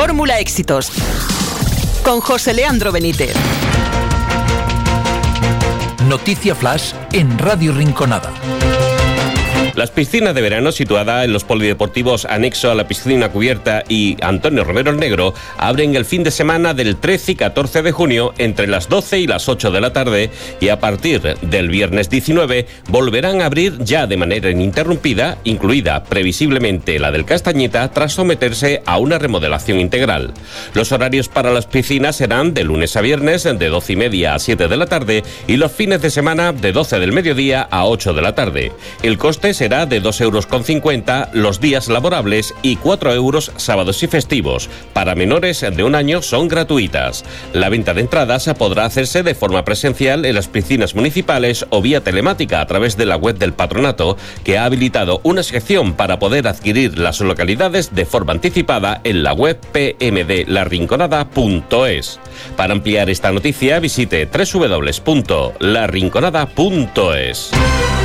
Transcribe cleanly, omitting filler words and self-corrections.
Fórmula Éxitos, con José Leandro Benítez. Noticia Flash en Radio Rinconada. Las piscinas de verano situada en los polideportivos anexo a la piscina cubierta y Antonio Romero el Negro abren el fin de semana del 13 y 14 de junio entre las 12 y las 8 de la tarde y a partir del viernes 19 volverán a abrir ya de manera ininterrumpida, incluida previsiblemente la del Castañeta, tras someterse a una remodelación integral. Los horarios para las piscinas serán de lunes a viernes de 12:30 a 7 de la tarde y los fines de semana de 12 del mediodía a 8 de la tarde. El coste será de 2,50 € los días laborables y 4 € sábados y festivos. Para menores de 1 año son gratuitas. La venta de entradas podrá hacerse de forma presencial en las piscinas municipales o vía telemática a través de la web del patronato, que ha habilitado una sección para poder adquirir las localidades de forma anticipada en la web pmdlarinconada.es. Para ampliar esta noticia visite www.larinconada.es.